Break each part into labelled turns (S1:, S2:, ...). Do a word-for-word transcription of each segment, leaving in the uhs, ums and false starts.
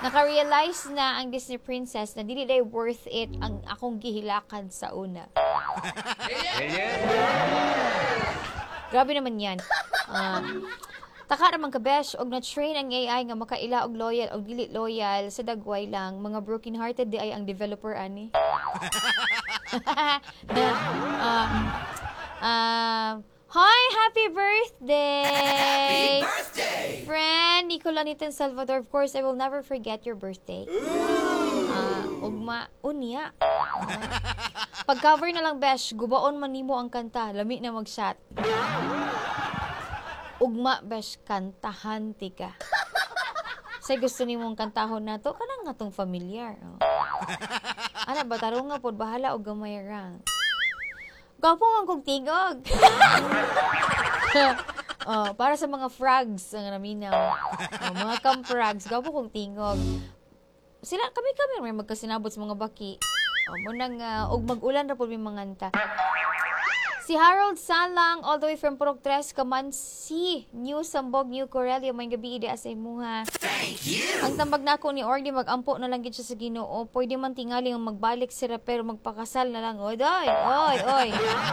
S1: Naka-realize na ang Disney princess na dili day worth it ang akong gihilakan sa una. Grabe naman yan. Uh, taka naman ka besh og na-train ang A I nga makaila og loyal og dili loyal sa dagway lang mga broken hearted di ay ang developer ani. uh, uh, Hi, happy birthday! Happy birthday! Friend, Nicolanitan Salvador, of course, I will never forget your birthday. Uh, ugma, unya. Uh, pag-cover na lang, besh, gubaon man nimo ang kanta, lami na mag-shot. Ugma, besh, kantahan tika. Say gusto nimo ang kantahon na to, kanang nga tong familiar. Oh. Ana, ba, tarong nga po, bahala o gamay ra. Gapo nga kong tigog. Oh, para sa mga frogs ang naminaw. Oh, mga camp-frogs, gapo kong tingog. Sila kami-kami may magkasinabot sa mga baki. Oh, munang uh, og mag-ulan ra pud mi manganta. Si Harold Salang all the way from Purok Tres Kamansi, New Sambog, New Corellia, may gabi ide sa imuha. Thank you. Ang tambag nako ni Orly magampo na lang gid siya sa Ginoo. Pwede man tingali ang magbalik sila pero magpakasal na lang. Oy, oy, oy, oy.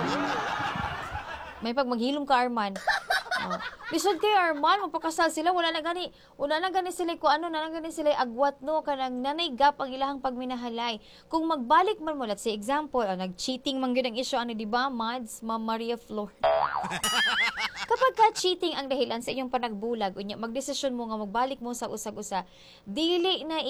S1: May pag maghilom ka, Arman. Oh. Bisod kay Arman, magpakasal sila, wala na gani, wala na gani sila ko ano, na gani sila agwat no kanang nanay gap ang ilahang pagminahalay. Kung magbalik man mo, let's say example, oh, nag-cheating man gyud ang issue ano di ba, Mads, Ma'am Maria Flor. Kapag ka cheating ang dahilan sa inyong panagbulag, unya magdesisyon mo nga magbalik mo sa usag-usa, dili na